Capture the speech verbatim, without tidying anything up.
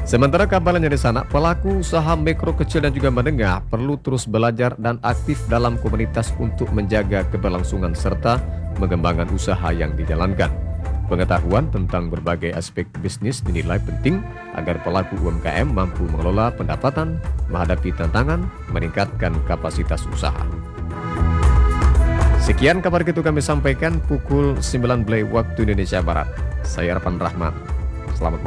Sementara kabarnya di sana, pelaku usaha mikro kecil dan juga menengah perlu terus belajar dan aktif dalam komunitas untuk menjaga keberlangsungan serta mengembangkan usaha yang dijalankan. Pengetahuan tentang berbagai aspek bisnis dinilai penting agar pelaku U M K M mampu mengelola pendapatan, menghadapi tantangan, meningkatkan kapasitas usaha. Sekian kabar itu kami sampaikan pukul sembilan belas waktu Indonesia Barat. Saya Arfan Rahman. Selamat malam.